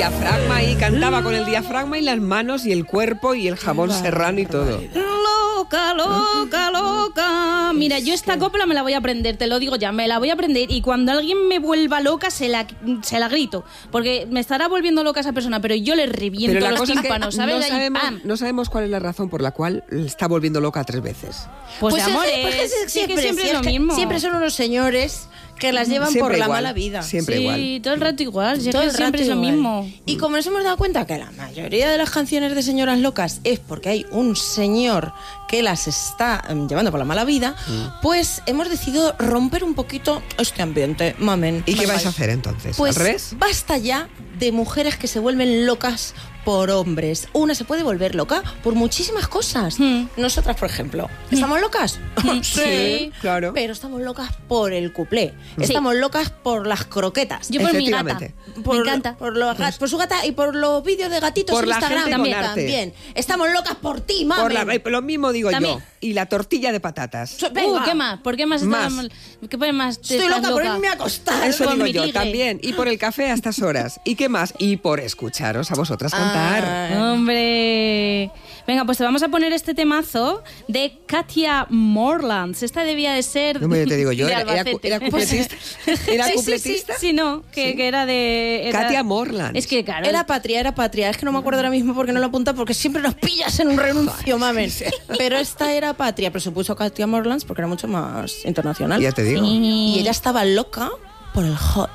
diafragma ahí, cantaba con el diafragma y las manos y el cuerpo y el jabón serrano y todo. Loca, loca, loca. Mira, yo esta copla me la voy a aprender, te lo digo ya, me la voy a aprender. Y cuando alguien me vuelva loca, se la grito. Porque me estará volviendo loca esa persona, pero yo le reviento Pero la los cosa tímpanos, es que ¿sabes? no sabemos cuál es la razón por la cual le está volviendo loca 3 veces. Pues amor, siempre es lo mismo. Siempre son unos señores que las llevan Siempre por la igual, mala vida. Siempre igual. Sí, todo el rato igual. Todo el siempre rato es lo igual. mismo. Y como nos hemos dado cuenta que la mayoría de las canciones de señoras locas es porque hay un señor que las está llevando por la mala vida, pues hemos decidido romper un poquito este ambiente, mamen. ¿Y qué vais a hacer entonces? Pues ¿Al revés? basta ya de mujeres que se vuelven locas por hombres. Una se puede volver loca por muchísimas cosas. Nosotras, por ejemplo, ¿estamos locas? Sí, claro. Pero estamos locas por el cuplé. Estamos locas por las croquetas. Yo por mi gata. Efectivamente. Me encanta. Por su gata y por los vídeos de gatitos Por en la Instagram gente con arte. también. Estamos locas por ti, mami. Lo mismo digo También. yo. Y la tortilla de patatas. Venga. ¿Qué más? ¿Por qué más? Más. ¿Qué más te Estoy estás loca por irme a acostar. Eso Con digo mi yo tigre. también. Y por el café a estas horas. ¿Y qué más? Y por escucharos a vosotras cantar. ¡Hombre! Venga, pues te vamos a poner este temazo de Katia Morlands. Esta debía de ser No me te digo yo, de era Albacete. cupletista. ¿Era Sí, cupletista? Sí, no, que era de... Katia Morlands. Es que, claro... Era patria. Es que no me acuerdo ahora mismo porque no lo apunta, porque siempre nos pillas en un renuncio, mamen. Pero esta era patria, pero se puso Katia Morlands porque era mucho más internacional. Ya te digo. Y ella estaba loca por el hot.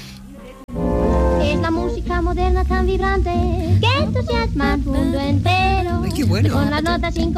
Es la música moderna tan vibrante que entusiasma al mundo entero. Ay, qué bueno. Con las notas